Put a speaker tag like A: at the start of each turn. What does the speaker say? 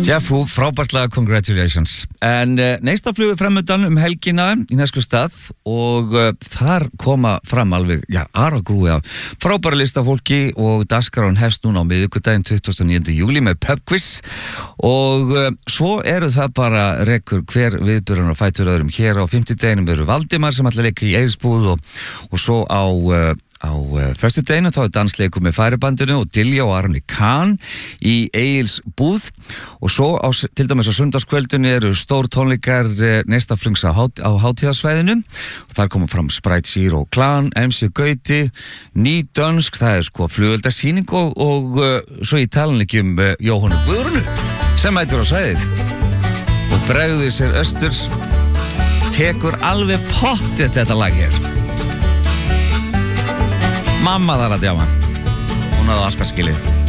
A: Jeff Hu, frábært lag, congratulations. En næsta flugu framöndan helgina í næsku stað og þar koma fram alveg, aragrúi af frábæra lista fólki og dagskráin hefst núna á miðvikudaginn 29. júlí með pubquiz og svo eru það bara rekur hver viðburðurinn og fætur öðrum. Hér á 50 deginum eru Valdimar sem ætla að leika í Eiríksbúð og svo á föstudaginn þá dansleikur með Færibandinu og Dilja og Arni Kahn í Egilsbúð og svo til dæmis á sunnudagskvöldinu eru stór tónleikar Neistaflungs á hátíðarsvæðinu og þar koma fram Sprite Zero Clan, MC Gauti, Ný Dönsk, það sko flugeldasýning og svo í talanleikjum Jóhannu Guðrunu sem mætir á svæðið og bregður sér östurs, tekur alveg pottið þetta lag hér. Mamma þar að djama. Hún hafði alltaf skilið.